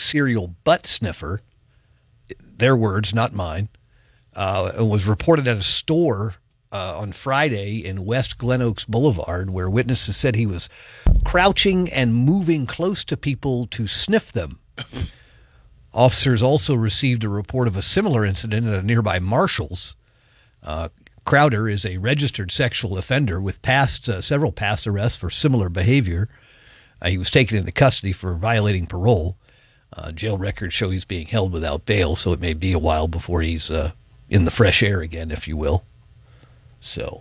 serial butt sniffer, their words, not mine, was reported at a store on Friday in West Glen Oaks Boulevard, where witnesses said he was crouching and moving close to people to sniff them. Officers also received a report of a similar incident at a nearby Marshall's. Crowder is a registered sexual offender with several past arrests for similar behavior. He was taken into custody for violating parole. Jail records show he's being held without bail, so it may be a while before he's in the fresh air again, if you will. So,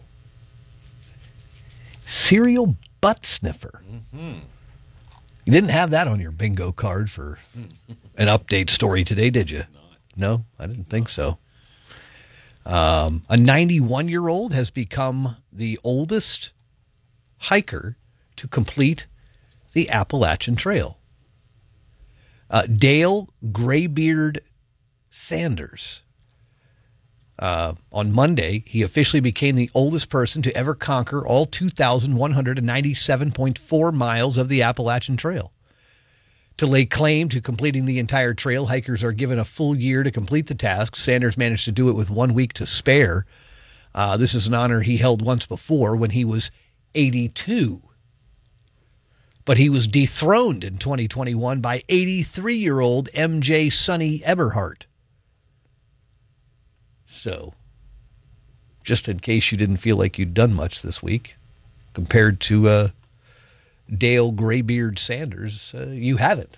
serial butt sniffer. Mm-hmm. You didn't have that on your bingo card for an update story today, did you? No, I didn't think so. A 91-year-old has become the oldest hiker to complete the Appalachian Trail. Dale Graybeard Sanders. On Monday, he officially became the oldest person to ever conquer all 2,197.4 miles of the Appalachian Trail. To lay claim to completing the entire trail, hikers are given a full year to complete the task. Sanders managed to do it with 1 week to spare. This is an honor he held once before when he was 82. But he was dethroned in 2021 by 83-year-old MJ Sonny Eberhart. So, just in case you didn't feel like you'd done much this week, compared to Dale Graybeard Sanders, you haven't.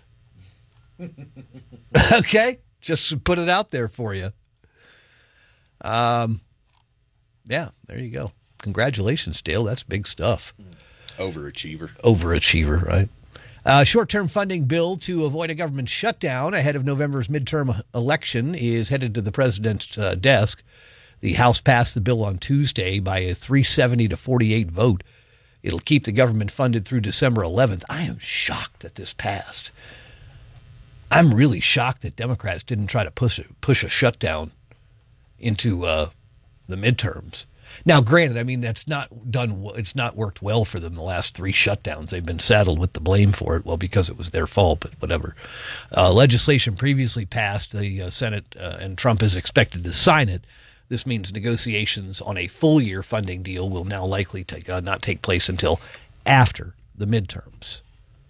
Okay? Just put it out there for you. Yeah, there you go. Congratulations, Dale. That's big stuff. Overachiever, right? Short-term funding bill to avoid a government shutdown ahead of November's midterm election is headed to the president's desk. The House passed the bill on Tuesday by a 370 to 48 vote. It'll keep the government funded through December 11th. I am shocked that this passed. I'm really shocked that Democrats didn't try to push a shutdown into the midterms. Now, granted, I mean, it's not worked well for them the last 3 shutdowns. They've been saddled with the blame for it, well, because it was their fault, but whatever. Legislation previously passed the Senate, and Trump is expected to sign it. This means negotiations on a full-year funding deal will now likely not take place until after the midterms.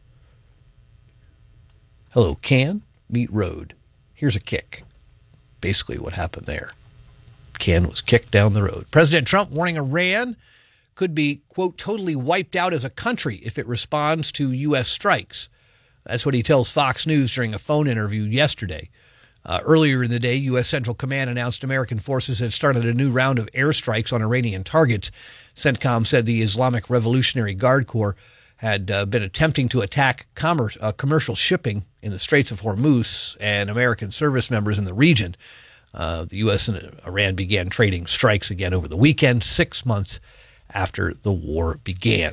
Hello, can meet road. Here's a kick. Basically what happened there. Can was kicked down the road. President Trump warning Iran could be, quote, totally wiped out as a country if it responds to U.S. strikes. That's what he tells Fox News during a phone interview yesterday. Earlier in the day, U.S. Central Command announced American forces had started a new round of airstrikes on Iranian targets. CENTCOM said the Islamic Revolutionary Guard Corps had been attempting to attack commercial shipping in the Straits of Hormuz and American service members in the region. The U.S. and Iran began trading strikes again over the weekend, 6 months after the war began.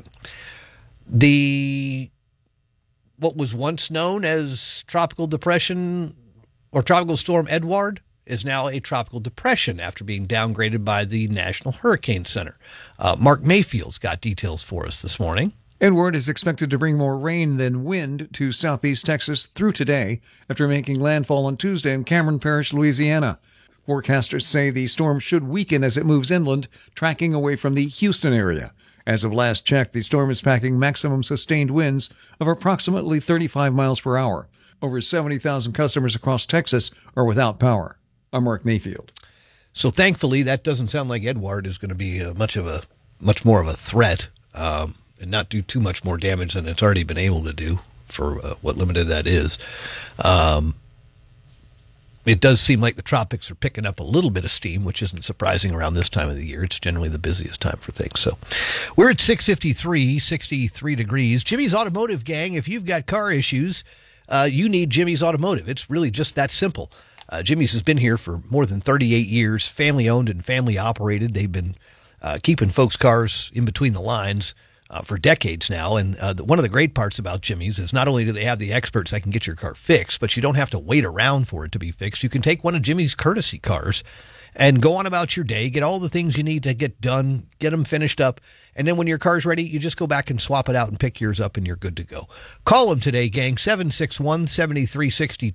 What was once known as Tropical Depression or Tropical Storm Edward is now a tropical depression after being downgraded by the National Hurricane Center. Mark Mayfield's got details for us this morning. Edward is expected to bring more rain than wind to southeast Texas through today after making landfall on Tuesday in Cameron Parish, Louisiana. Forecasters say the storm should weaken as it moves inland, tracking away from the Houston area. As of last check, the storm is packing maximum sustained winds of approximately 35 miles per hour. Over 70,000 customers across Texas are without power. I'm Mark Mayfield. So thankfully, that doesn't sound like Edward is going to be much more of a threat and not do too much more damage than it's already been able to do for what limited that is. It does seem like the tropics are picking up a little bit of steam, which isn't surprising around this time of the year. It's generally the busiest time for things. So we're at 6:53, 63 degrees. Jimmy's Automotive, gang. If you've got car issues, you need Jimmy's Automotive. It's really just that simple. Jimmy's has been here for more than 38 years, family-owned and family-operated. They've been keeping folks' cars in between the lines for decades now. And one of the great parts about Jimmy's is not only do they have the experts that can get your car fixed, but you don't have to wait around for it to be fixed. You can take one of Jimmy's courtesy cars and go on about your day, get all the things you need to get done, get them finished up. And then when your car's ready, you just go back and swap it out and pick yours up and you're good to go. Call them today, gang, 761-7362.